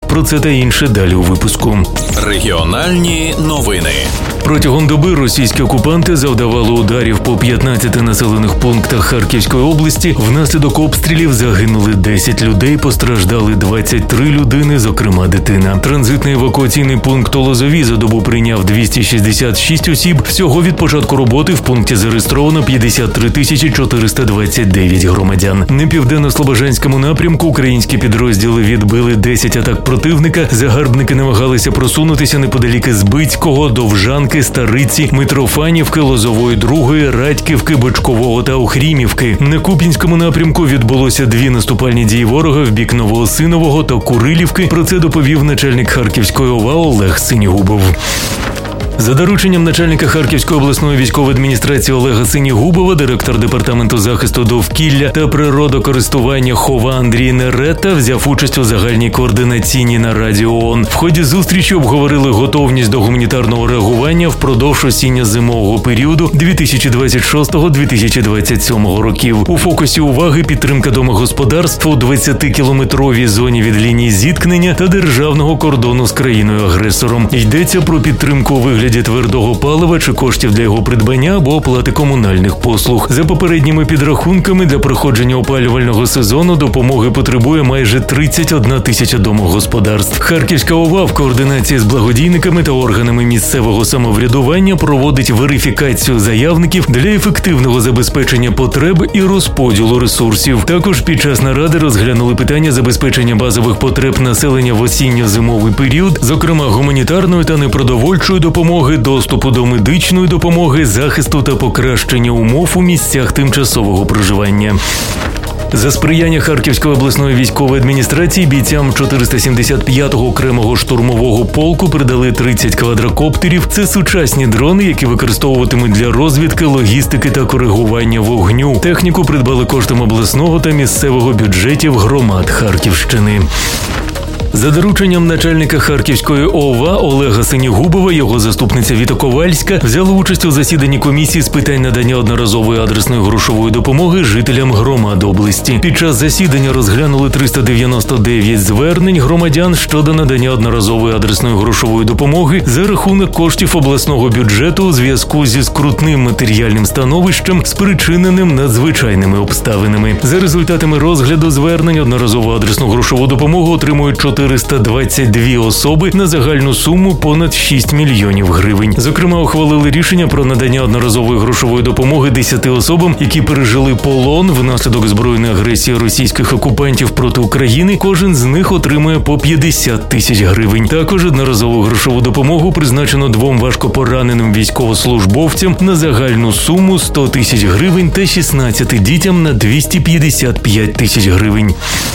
Про це та інше далі у випуску. Регіональні новини. Протягом доби російські окупанти завдавали ударів по 15 населених пунктах Харківської області. Внаслідок обстрілів загинули 10 людей, постраждали 23 людини, зокрема дитина. Транзитний евакуаційний пункт у Лозові за добу прийняв 266 осіб. Всього від початку роботи в пункті зареєстровано 53 429 громадян. На південно-слобожанському напрямку українські підрозділи відбили 10 атак противника. Загарбники намагалися просунутися неподалік Збицького, Довжанки, Стариці, Митрофанівки, Лозової Другої, Радьківки, Бочкового та Охрімівки. На Куп'янському напрямку відбулося 2 наступальні дії ворога в бік Новоосинового та Курилівки. Про це доповів начальник Харківської ОВА Олег Синігубов. За дорученням начальника Харківської обласної військової адміністрації Олега Синігубова, директор департаменту захисту довкілля та природокористування ХОВА Андрій Нерета взяв участь у загальній координаційній нараді ООН. В ході зустрічі обговорили готовність до гуманітарного реагування впродовж осінньо-зимового періоду 2026-2027 років. У фокусі уваги підтримка домогосподарств у 20-кілометровій зоні від лінії зіткнення та державного кордону з країною-агресором. Йдеться про підтримку у вигляді твердого палива чи коштів для його придбання або оплати комунальних послуг. За попередніми підрахунками, для проходження опалювального сезону допомоги потребує майже 31 тисяча домогосподарств. Харківська ОВА в координації з благодійниками та органами місцевого самоврядування проводить верифікацію заявників для ефективного забезпечення потреб і розподілу ресурсів. Також під час наради розглянули питання забезпечення базових потреб населення в осінньо-зимовий період, зокрема гуманітарної та непродовольчої допомоги, доступу до медичної допомоги, захисту та покращення умов у місцях тимчасового проживання. За сприяння Харківської обласної військової адміністрації бійцям 475-го окремого штурмового полку передали 30 квадрокоптерів. Це сучасні дрони, які використовуватимуть для розвідки, логістики та коригування вогню. Техніку придбали коштом обласного та місцевого бюджетів громад Харківщини. За дорученням начальника Харківської ОВА Олега Синігубова, його заступниця Віта Ковальська взяли участь у засіданні комісії з питань надання одноразової адресної грошової допомоги жителям громад області. Під час засідання розглянули 399 звернень громадян щодо надання одноразової адресної грошової допомоги за рахунок коштів обласного бюджету у зв'язку зі скрутним матеріальним становищем, спричиненим надзвичайними обставинами. За результатами розгляду звернень одноразову адресну грошову допомогу отримують 422 особи на загальну суму понад 6 мільйонів гривень. Зокрема, ухвалили рішення про надання одноразової грошової допомоги 10 особам, які пережили полон внаслідок збройної агресії російських окупантів проти України. Кожен з них отримує по 50 тисяч гривень. Також одноразову грошову допомогу призначено 2 важкопораненим військовослужбовцям на загальну суму 100 тисяч гривень та 16 дітям на 255 тисяч гривень.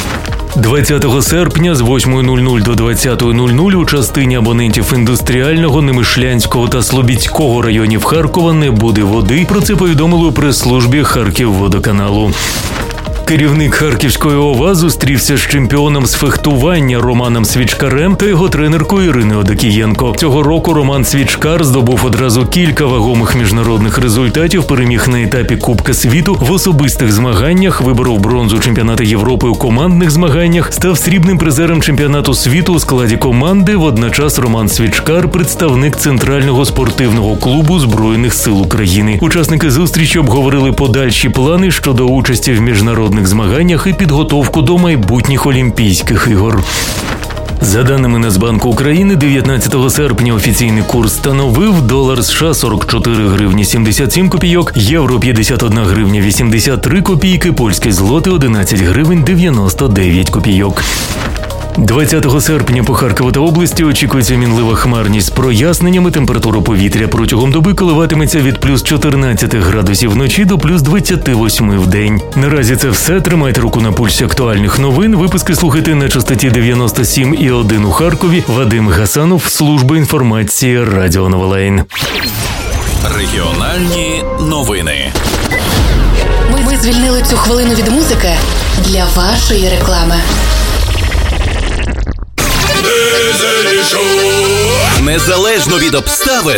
20 серпня з 8:00 до 20:00 у частині абонентів індустріального, Немишлянського та Слобідського районів Харкова не буде води. Про це повідомили у прес-службі Харківводоканалу. Керівник Харківської ОВА зустрівся з чемпіоном з фехтування Романом Свічкарем та його тренеркою Іриною Одокієнко. Цього року Роман Свічкар здобув одразу кілька вагомих міжнародних результатів, переміг на етапі Кубка світу в особистих змаганнях, виборов бронзу чемпіонату Європи у командних змаганнях, став срібним призером чемпіонату світу у складі команди. Водночас Роман Свічкар – представник Центрального спортивного клубу Збройних сил України. Учасники зустрічі обговорили подальші плани щодо участі в міжнародних змаганнях і підготовку до майбутніх Олімпійських ігор. За даними Нацбанку України, 19 серпня офіційний курс становив долар США 44 гривні 77 копійок, євро 51 гривня 83 копійки, польський злотий 11 гривень 99 копійок. 20 серпня по Харкову та області очікується мінлива хмарність з проясненнями. Температура повітря протягом доби коливатиметься від плюс 14 градусів вночі до плюс 28 в день. Наразі це все. Тримайте руку на пульсі актуальних новин. Випуски слухайте на частоті 97,1 у Харкові. Вадим Гасанов, служба інформації Радіо Новолайн. Регіональні новини. Ми звільнили цю хвилину від музики для вашої реклами. Незалежно від обставин